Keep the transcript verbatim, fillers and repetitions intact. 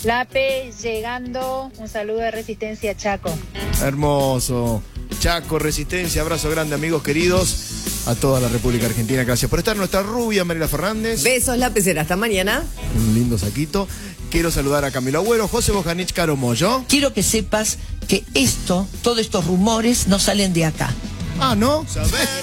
Lape llegando, un saludo de Resistencia Chaco. Hermoso. Chaco, Resistencia, abrazo grande, amigos queridos. A toda la República Argentina, gracias por estar. Nuestra rubia Mariela Fernández. Besos, la pecera, hasta mañana. Un lindo saquito. Quiero saludar a Camilo Agüero, José Bojanich, Caro Moyo. Quiero que sepas que esto, todos estos rumores no salen de acá. Ah, ¿no?